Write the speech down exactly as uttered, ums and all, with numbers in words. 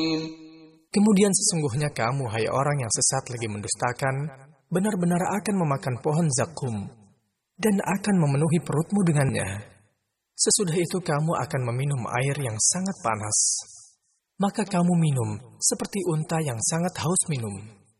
Kemudian sesungguhnya kamu, hai orang yang sesat lagi mendustakan, benar-benar akan memakan pohon zakum, dan akan memenuhi perutmu dengannya. Sesudah itu kamu akan meminum air yang sangat panas. Maka kamu minum seperti unta yang sangat haus minum.